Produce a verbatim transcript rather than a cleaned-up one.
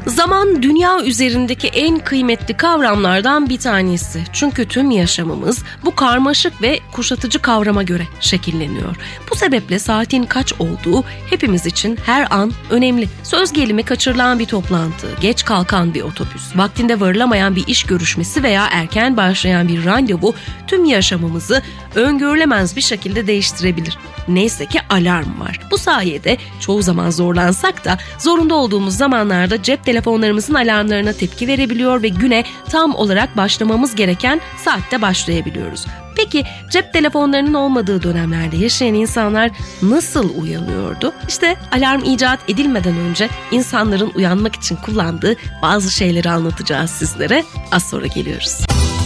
Zaman dünya üzerindeki en kıymetli kavramlardan bir tanesi. Çünkü tüm yaşamımız bu karmaşık ve kuşatıcı kavrama göre şekilleniyor. Bu sebeple saatin kaç olduğu hepimiz için her an önemli. Söz gelimi kaçırılan bir toplantı, geç kalkan bir otobüs, vaktinde varılamayan bir iş görüşmesi veya erken başlayan bir randevu tüm yaşamımızı öngörülemez bir şekilde değiştirebilir. Neyse ki alarm var. Bu sayede çoğu zaman zorlansak da zorunda olduğumuz zamanlarda cep telefonlarımızın alarmlarına tepki verebiliyor ve güne tam olarak başlamamız gereken saatte başlayabiliyoruz. Peki cep telefonlarının olmadığı dönemlerde yaşayan insanlar nasıl uyanıyordu? İşte alarm icat edilmeden önce insanların uyanmak için kullandığı bazı şeyleri anlatacağız sizlere. Az sonra geliyoruz.